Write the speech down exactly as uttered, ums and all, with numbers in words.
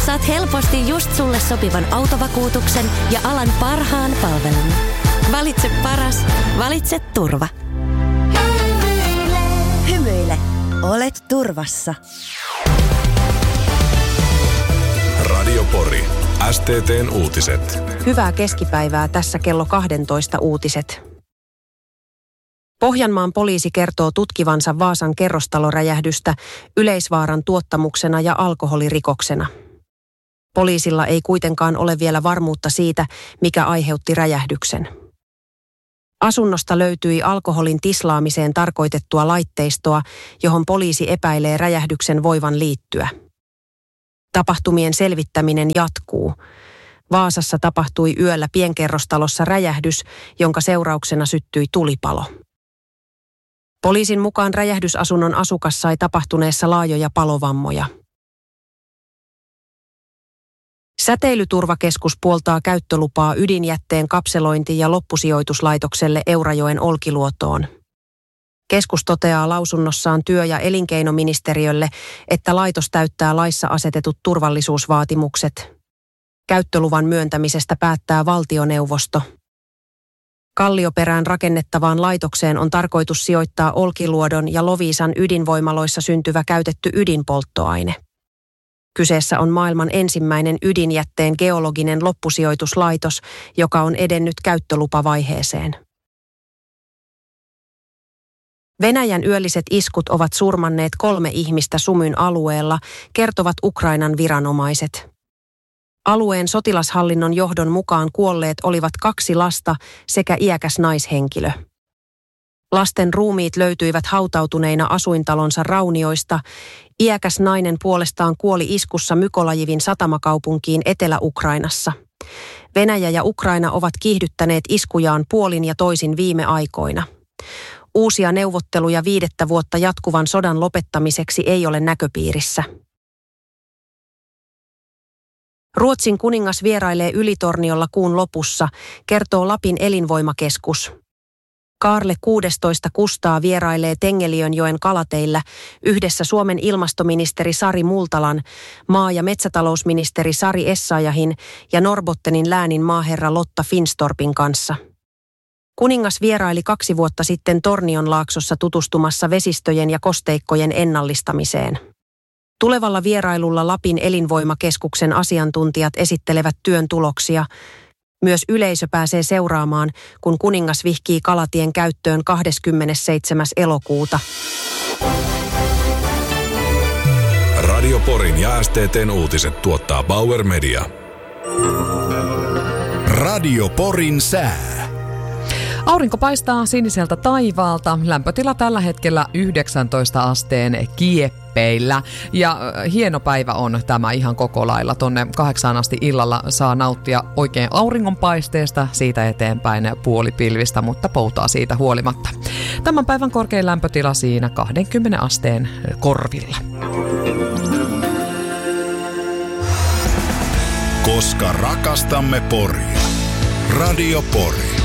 Saat helposti just sulle sopivan autovakuutuksen ja alan parhaan palvelun. Valitse paras, valitse turva. Hymyile, olet turvassa. Radio Pori. S T T:n uutiset. Hyvää keskipäivää, tässä kello kaksitoista uutiset. Pohjanmaan poliisi kertoo tutkivansa Vaasan kerrostaloräjähdystä yleisvaaran tuottamuksena ja alkoholirikoksena. Poliisilla ei kuitenkaan ole vielä varmuutta siitä, mikä aiheutti räjähdyksen. Asunnosta löytyi alkoholin tislaamiseen tarkoitettua laitteistoa, johon poliisi epäilee räjähdyksen voivan liittyä. Tapahtumien selvittäminen jatkuu. Vaasassa tapahtui yöllä pienkerrostalossa räjähdys, jonka seurauksena syttyi tulipalo. Poliisin mukaan räjähdysasunnon asukas sai tapahtuneessa laajoja palovammoja. Säteilyturvakeskus puoltaa käyttölupaa ydinjätteen kapselointi- ja loppusijoituslaitokselle Eurajoen Olkiluotoon. Keskus toteaa lausunnossaan työ- ja elinkeinoministeriölle, että laitos täyttää laissa asetetut turvallisuusvaatimukset. Käyttöluvan myöntämisestä päättää valtioneuvosto. Kallioperään rakennettavaan laitokseen on tarkoitus sijoittaa Olkiluodon ja Loviisan ydinvoimaloissa syntyvä käytetty ydinpolttoaine. Kyseessä on maailman ensimmäinen ydinjätteen geologinen loppusijoituslaitos, joka on edennyt käyttölupavaiheeseen. Venäjän yölliset iskut ovat surmanneet kolme ihmistä Sumyn alueella, kertovat Ukrainan viranomaiset. Alueen sotilashallinnon johdon mukaan kuolleet olivat kaksi lasta sekä iäkäs naishenkilö. Lasten ruumiit löytyivät hautautuneina asuintalonsa raunioista. Iäkäs nainen puolestaan kuoli iskussa Mykolajivin satamakaupunkiin Etelä-Ukrainassa. Venäjä ja Ukraina ovat kiihdyttäneet iskujaan puolin ja toisin viime aikoina. Uusia neuvotteluja viidettä vuotta jatkuvan sodan lopettamiseksi ei ole näköpiirissä. Ruotsin kuningas vierailee Ylitorniolla kuun lopussa, kertoo Lapin elinvoimakeskus. Kaarle kuudestoista Kustaa vierailee Tengeliönjoen kalateillä yhdessä Suomen ilmastoministeri Sari Multalan, maa- ja metsätalousministeri Sari Essayahin ja Norbottenin läänin maaherra Lotta Finstorpin kanssa. Kuningas vieraili kaksi vuotta sitten Tornionlaaksossa tutustumassa vesistöjen ja kosteikkojen ennallistamiseen. Tulevalla vierailulla Lapin elinvoimakeskuksen asiantuntijat esittelevät työn tuloksia. Myös yleisö pääsee seuraamaan, kun kuningas vihkii kalatien käyttöön kahdeskymmenesseitsemäs elokuuta. Radio Porin ja S T T:n uutiset tuottaa Bauer Media. Radio Porin sää. Aurinko paistaa siniseltä taivaalta. Lämpötila tällä hetkellä yhdeksäntoista asteen kieppeillä. Ja hieno päivä on tämä ihan koko lailla. Tonne kahdeksaan asti illalla saa nauttia oikein auringonpaisteesta. Siitä eteenpäin puolipilvistä, mutta poutaa siitä huolimatta. Tämän päivän korkein lämpötila siinä kaksikymmentä asteen korvilla. Koska rakastamme Poria. Radio Pori.